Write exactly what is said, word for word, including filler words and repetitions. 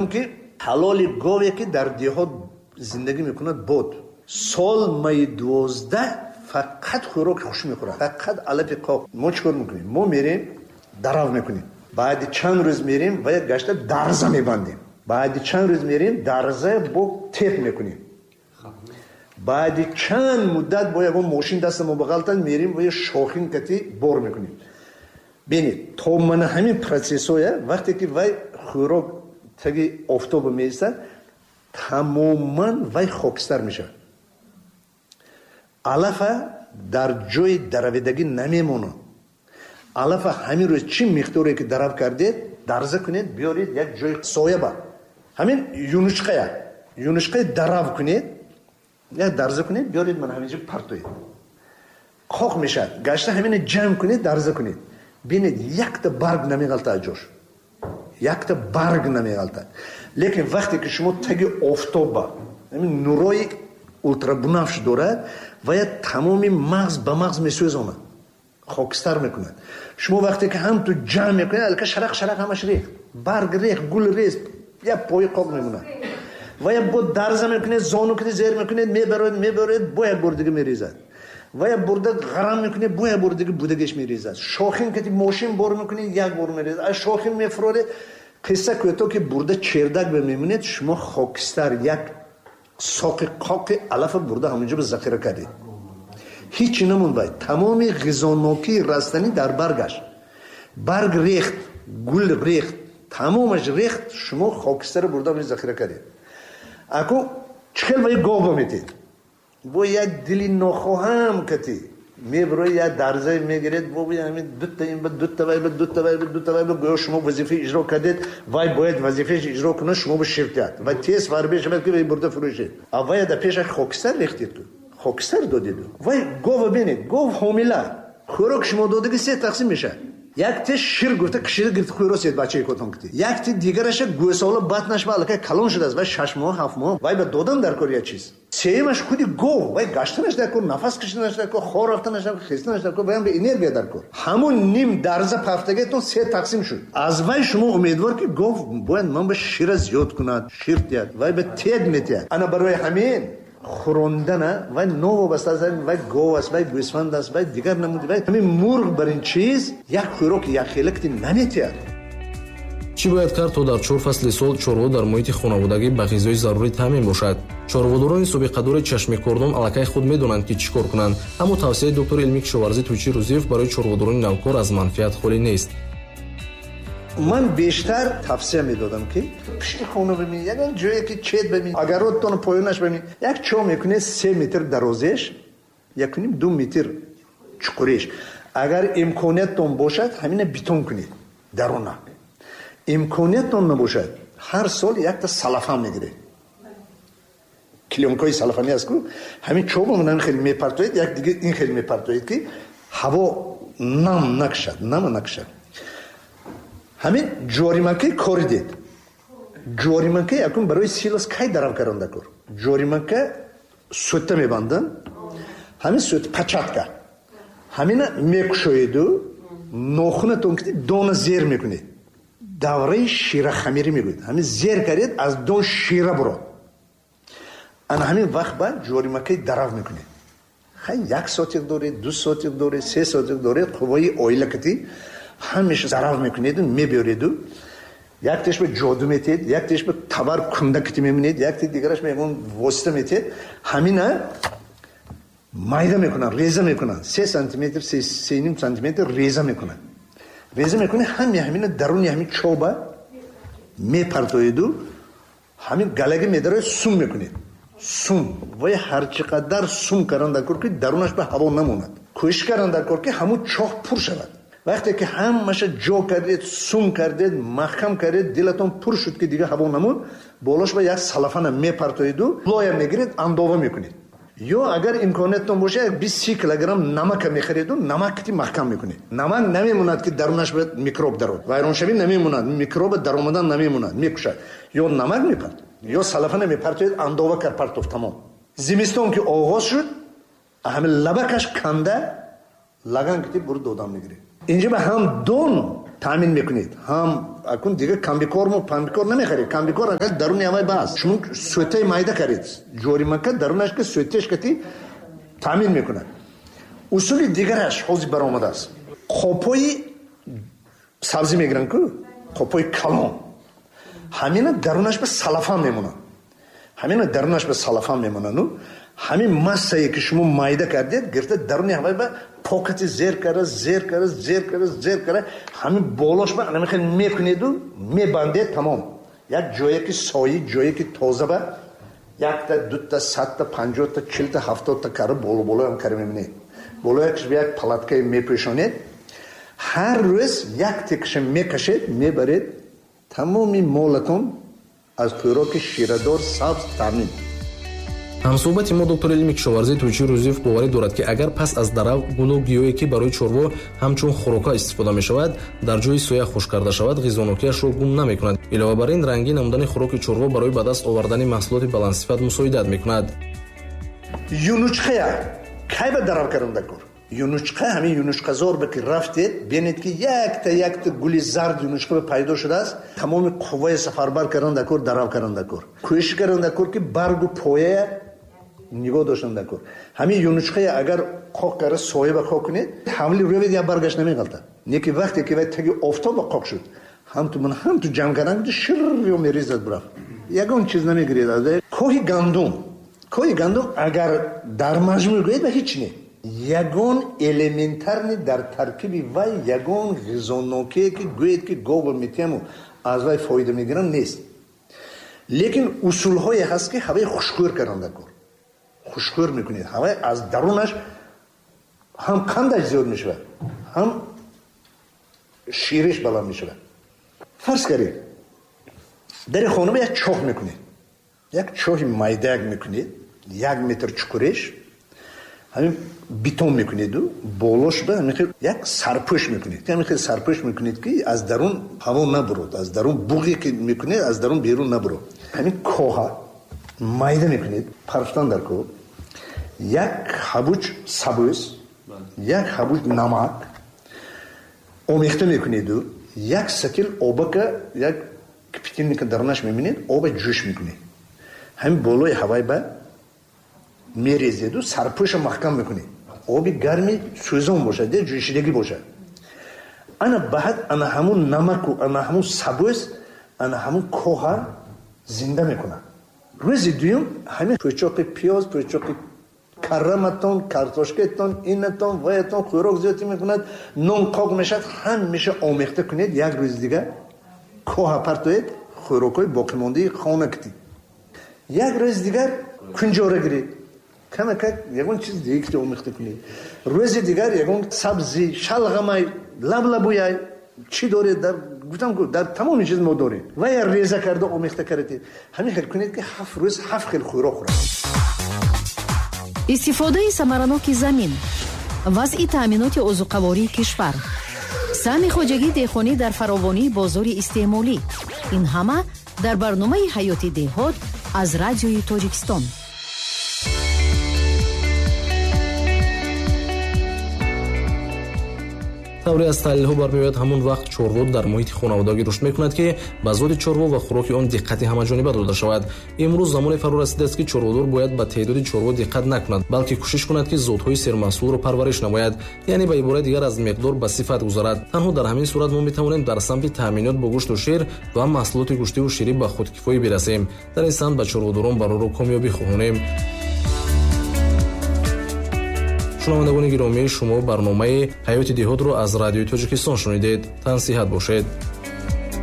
ки ҳалоли гове ки дар деҳот зиндагӣ мекунад бод сол майи дувоздаҳ фақат хӯрок ҳош мехӯрад, фақат алапи қоқ. мо чӣ кор мекунем? Мо мерем дарав мекунем, баъди чанд рӯз мерем ва як гашта дарза мебандем, баъди чанд рӯз мерем дарза бо теп мекунем, баъди чанд муддат бо ягон мошин даста мо бағалтан мерем ва шохин кати бор мекунем. бинед то мана ҳамин протессоя вақте ки вай хӯрок таги офтоба меистад тамоман вай хокистар мешавад. алафа дар ҷои даравидагӣ намемонад. алафа ҳамин рӯз чӣ миқдоре ки дарав кардед дарза кунед, биёред як ҷои сояба, ҳамин юнушқая юнушқаи дарав кунед, як дарза кунед, биёред мана ҳамин ҷо партоед, қоқ мешавад. гашта ҳамина ҷамъ кунед, дарза кунед. бинед якта барг намеғалтад ҷош, якта барг намеғалтад. лекин вақте ки шумо таги офтоба ҳамин нурои ултрабунафш дорад ва як тамоми мағз ба мағз месӯзонад, хокистар мекунад. шумо вақте ки ҳам ту ҷамъ мекунед алка шарақ шарақ ҳамаш рех, барг рех, гул рез, як пои қоқ мемонад. ва як бо дарза мекунед, зону кити зер мекунед, мебаред мебаред, бо як бор дига мерезад. ва як бурда ғарам мекунед, бо як бор дига будагеш мерезад. шохин кити мошин бор мекунед, як бор мерезад. аз шохин мефуроред, қисса кӯто ки бурда чердак бемемонед, шумо хокистар як соқи қоқи алафа бурда ҳаминҷо ба захира кардед. ҳичи намонд. бай тамоми ғизонокии растанӣ дар баргаш, барг рехт, гул рехт, тамомаш рехт, шумо хокистара бурда ҳаминҷо захира кардед. аку чӣ хел вай гова метед? бо як дили нохоҳам кати меброи як дарзае мегиред, бо ҳамин дутта ин ба дутта вай ба дутта вай ба дутта вай ба гӯё шумо вазифаи иҷро кардед, вай бояд вазифааш иҷро кунад, шумо ба ширкат ва тез фарбе шавад ки вай бурда фурӯшед. а вай да пешаш хокистар рехтед ку, хокистар додеду. вай гова бинед, гов ҳомила, хӯрок шумо додаги се тақсим мешавад. як те шир гуфта кишида гирифта хӯросед бачаи котон кити, як те дигараша гӯсола батнаш ба аллакай калон шудааст, вай шаш моҳ ҳафт моҳ вай ба додан дар кор як чиз. сеюмаш худи гов, вай гаштанаш дар кор, нафас кшиданаш дар кор, хор рафтанаш дар кор, хистанаш дар кор, вай ҳам ба энергия дар кор. ҳамун ним дарза пафтагетон се тақсим шуд. аз вай шумо умедвор ки гов бояд ман ба шира зиёд кунад, шир тияд, вай ба тед метияд. ана барои ҳамин хӯрондана вай новобаста аст, вай гов аст, вай гӯсфанд аст, вай дигар намуди, вай ҳамин мурғ бар ин чиз як хӯрок якхела кити наметияд. чӣ бояд кард то дар чор фасли сол чорво дар муҳити хонаводагӣ ба ғизои зарурӣ таъмин бошад? чорводорони собиқадори чашмикордон аллакай худ медонанд ки чӣ кор кунанд, аммо тавсияи доктори илмии кишоварзӣ Тӯйчи Рӯзиев барои чорводорони навкор аз манфиат холӣ нест. ман бештар тавсия медодам ки пишти хона бимин, ягон ҷое ки чед бимин, агар ротон поёнаш бимин, як чо мекунед се метр дарозеш, якуним ду метр чуқуреш. агар имкониятон бошад ҳамина битон кунед дарона. имкониятон набошад ҳар сол якта салафан мегиред, клёнкаи салафани аст ку ҳамин чоба ман хеле мепартоед, як дига ин хеле мепартоед ки ҳаво нам накшад, нама накшад. ҳамин ҷоримакаи коридед, ҷоримака якун барои силос кай дарав каранда кор. ҷоримака сӯта мебандан, ҳамин сӯта пачатка, ҳамина мекушоеду нохунатон ки дона зер мекунед, давраи ширахамирӣ мегӯед, ҳамин зер кардед аз дон шира бурод. ана ҳамин вақт баъд ҷоримакаи дарав мекунед. хай як сотиқ доред, ду сотиқ доред, се сотиқ доред, қувваи оила кати ҳамеша зарав мекунеду мебиёреду, як теш ба ҷоду метед, як теш ба тавар кунда кити мемонед, як те дигараш мегон восита метед, ҳамина майда мекунанд, реза мекунанд, се сантиметр, се ним сантиметр реза мекунанд. реза мекунед, ҳами ҳамина даруни ҳамин чоба мепартоеду, ҳамин галаги медарои сум мекунед. сум вай ҳарчи қадар сум каранда кор ки дарунаш ба ҳаво намонад, кӯшиш каранда кор ки ҳамун чоҳ пур шавад. вақте ки ҳамаша ҷо кардед, сум кардед, маҳкам кардед, дилатон пур шуд ки дига ҳаво намуд, болош ба як салафана мепартоеду, лоя мегиред, андова мекунед. ё агар имкониятон боша як бист килограмм намака мехареду, намак кити маҳкам мекунед. намак намемонад ки дарунаш ба микроб дарод, вайроншавӣ намемонад, микроба даромадан намемонад, мекушад. ё намак мепард, ё салафана мепартоед, андова кар партов тамом. зимистон ки оғоз шуд, ҳамин лабакаш канда лаган кити бур додан мегиред. инҷа ба ҳам дон таъмин мекунед. ҳам акун дига камбикормо памбикор намехаред. Камбикор агар даруни ҳавай баъз шумо сӯтаи майда каред, ҷорима кад дарунаш ка сӯтеш кати таъмин мекунад. усули дигараш ҳозир баромадааст. қопои сабзӣ мегиранд ку, қопои калон, ҳамина дарунаш ба салафан мемонад. ҳамина дарунаш ба салафан мемонад. ну ҳамин массае ки шумо майда кардед гирфта даруни ҳавай ба покати зер кара зер кара зер кара зер кара ҳамин болош ба намехел мекунеду мебандед. тамом. як ҷое ки сои, ҷое ки тоза ба якта дута садта панҷота чилта ҳафтодта кара боло боло ҳам кара мемонед. болоякш ба як палаткае мепӯшонед. ҳар рӯз як текаша мекашед, мебаред. тамоми молатон аз хӯроки ширадор сабз таъмин. ҳамсӯҳбати мо доктор Илми Кишоварзӣ Тӯйчи Рӯзиев боварӣ дорад ки агар пас аз дарав гулу гиёе ки барои чорво ҳамчун хӯрока истифода мешавад дар ҷойи соя хушк карда шавад, ғизонокиашро гум намекунад. Илова бар ин рангӣ намудани хӯроки чорво барои ба даст овардани маҳсулоти баландсифат мусоидат мекунад. юнучқая кай ба дарав каранда кор. юнучқа ҳамин юнучқазор ба ки рафтед бинед ки якта якта гули зард юнучқа ба пайдо шудааст. тамоми қувваи сафарбар каранда кор, дарав каранда кор. кӯшиш каранда кор ки баргу пояя нигоҳ доштанда кор. ҳамин юнучқая агар қоқ кара соя ба қоқ кунед, ҳамли рӯвед я баргашт намеғалта. не ки вақте ки вай таги офтоб ба қоқ шуд, ҳам ту ман ҳам ту ҷамъ кардан ширрё мерезад бурафт. ягон чиз намегиред. коҳи гандум, коҳи гандум агар дар маҷмӯъ гӯед ба ҳеч не. ягон элементарни дар таркиби вай ягон ғизонокие ки гӯед ки гова метиҳаму аз вай фоида мегирам нест. лекин усулҳое ҳаст ки ҳаваи хушкӯр каранда кор. хушкӯр мекунед. ҳавай аз дарунаш ҳам қандаш зиёд мешавад, ҳам шириш баланд мешавад. фарз каред дари хона ба як чоҳ мекунед. як чоҳи майдак мекунед, як метр чуқуреш ҳамин битон мекунеду болош ба ҳамин як сарпӯш мекунед. ҳамин хел сарпӯш мекунед ки аз дарун ҳаво набурод, аз дарун буғе ки мекунед аз дарун берун набурод. ҳамин коҳа майда мекунед, парфтан дар коҳ, як ҳабуҷ сабӯз, як ҳабуҷ намак омехта мекунеду як сакил обака як кипятилника дарунаш меминед, оба ҷӯш мекунед. ҳамин болои ҳавай ба мерезеду сарпӯша маҳкам мекунед. оби гарми сӯзон бошад, де ҷӯшидагӣ бошад. ана баъд ана ҳамун намаку ана ҳамун сабӯз ана ҳамун коҳа зинда мекунад. рӯзи дуюм ҳамин пӯчоқи пиёз, пӯчоқи карраматон, картошкаатон, инатон, ваятон хӯрок зиёдӣ мекунад. нон қоқ мешад, ҳамеша омехта кунед. як рӯзи дига коҳа партоед, хӯрокҳои боқимондаи хона китед. як рӯзи дигар кунҷора гиред, камакак ягон чиз дига ки омехта кунед. рӯзи дигар ягон сабзӣ, шалғамай, лаблабуяй чӣ доред дар гуфтам дар тамоми чиз мо дорем. ва я реза карда омехта кардед. ҳамин хел кунед ки ҳафт рӯз ҳафт хел хӯрок хӯрад. истифодаи самараноки замин, вазъи таъминоти озуқавории кишвар, сами хоҷагӣ деҳқонӣ дар фаровонии бозори истеъмолӣ. ин ҳама дар барномаи ҳаёти деҳот аз радиои Тоҷикистон. тавре аз таҳлилҳо бармеояд ҳамон вақт чорво дар муҳити хонаводагӣ рушд мекунад ки ба зоди чорво ва хӯроки он диққати ҳамаҷониба дода шавад. имрӯз замоне фаро расидааст ки чорводор бояд ба теъдоди чорво диққат накунад, балки кӯшиш кунад ки зотҳои сермаҳсулро парвариш намояд, яъне ба ибораи дигар аз миқдор ба сифат гузарад. танҳо дар ҳамин сурат мо метавонем дар самти таъминот бо гӯшту шир ва маҳсулоти гӯштиву ширӣ ба худкифоӣ бирасем. дар ин самт ба чорводорон бароро комёбӣ хоҳонем. шунавандагони гиромӣ, шумо барномаи ҳаёти деҳотро аз радиои Тоҷикистон шунидед. тан сиҳат бошед.